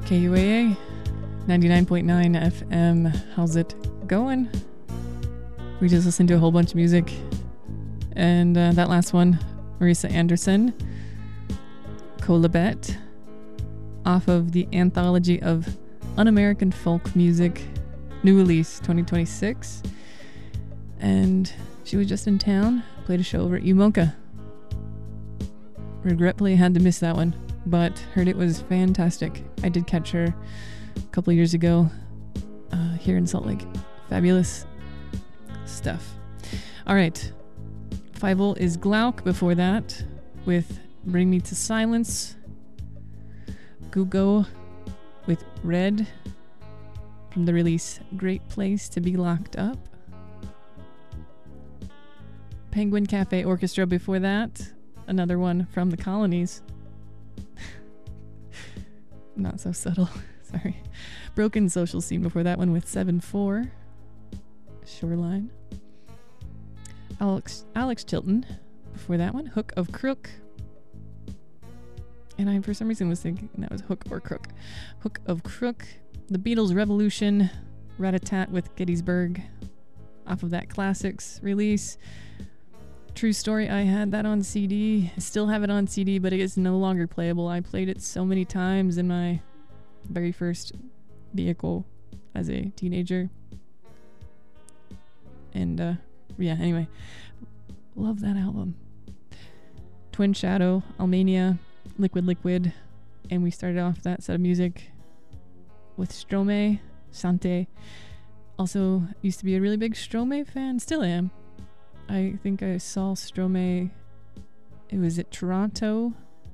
KUAA 99.9 FM. How's it going? We just listened to a whole bunch of music. And that last one, Marisa Anderson, Colabette, off of the Anthology of Un-American Folk Music, new release 2026. And she was just in town, played a show over at UMocha. Regretfully had to miss that one, but heard it was fantastic. I did catch her a couple of years ago here in Salt Lake. Fabulous stuff. All right. Fievel is Glauc before that with Bring Me to Silence. Gugo with Red from the release Great Place to Be Locked Up. Penguin Cafe Orchestra before that. Another one from the Colonies. Not so subtle. Sorry. Broken Social Scene before that one with 7-4. Shoreline. Alex Chilton before that one. Hook of Crook. And I, for some reason, was thinking that was Hook or Crook. Hook of Crook. The Beatles Revolution. Rat-a-tat with Gettysburg. Off of that Classics release. True story, I had that on CD. I still have it on CD, but it is no longer playable. I played it so many times in my very first vehicle as a teenager. And, yeah, anyway. Love that album. Twin Shadow, Almania, Liquid. And we started off that set of music with Stromae, Sante. Also used to be a really big Stromae fan. Still am. I think I saw Stromae, it was at Toronto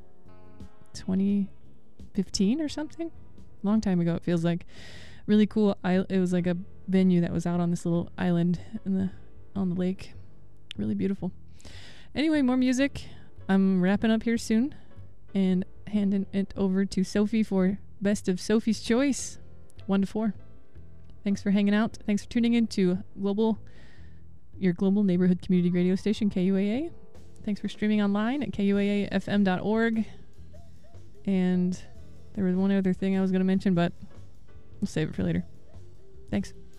2015 or something. Long time ago, it feels like. Really cool. It was like a venue that was out on this little island on the lake. Really beautiful. Anyway, more music. I'm wrapping up here soon and handing it over to Sophie for Best of Sophie's Choice 1 to 4. Thanks for hanging out. Thanks for tuning in to your global neighborhood community radio station, KUAA. Thanks for streaming online at kuaafm.org. And there was one other thing I was going to mention, but we'll save it for later. Thanks.